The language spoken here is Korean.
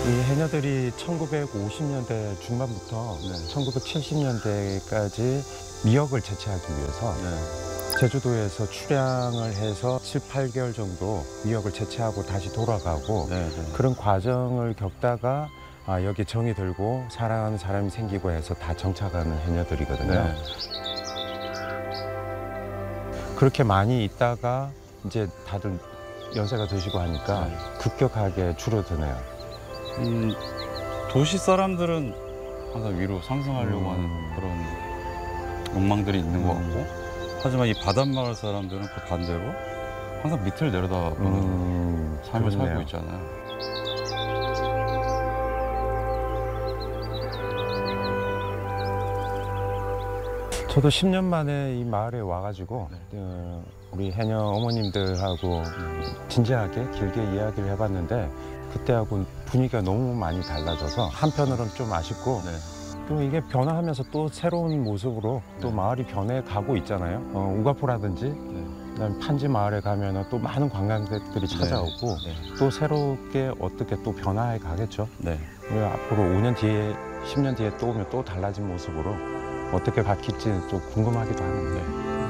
이 해녀들이 1950년대 중반부터 1970년대까지 미역을 채취하기 위해서 제주도에서 출항을 해서 7, 8개월 정도 미역을 채취하고 다시 돌아가고 그런 과정을 겪다가 여기 정이 들고 사랑하는 사람이 생기고 해서 다 정착하는 해녀들이거든요. 그렇게 많이 있다가 이제 다들 연세가 드시고 하니까 급격하게 줄어드네요. 도시 사람들은 항상 위로 상승하려고 하는 그런 욕망들이 있는 것 같고, 하지만 이 바닷마을 사람들은 그 반대로 항상 밑을 내려다보는 삶을 그렇네요. 살고 있잖아요. 저도 10년 만에 이 마을에 와가지고 우리 해녀 어머님들하고 진지하게 길게 이야기를 해봤는데 그때하고 분위기가 너무 많이 달라져서 한편으로는 좀 아쉽고 또 이게 변화하면서 또 새로운 모습으로 또 마을이 변해가고 있잖아요. 우가포라든지 그다음에 판지 마을에 가면은 또 많은 관광객들이 찾아오고 또 새롭게 어떻게 또 변화해 가겠죠. 우리 앞으로 5년 뒤에 10년 뒤에 또 오면 또 달라진 모습으로 어떻게 바뀔지 또 궁금하기도 하는데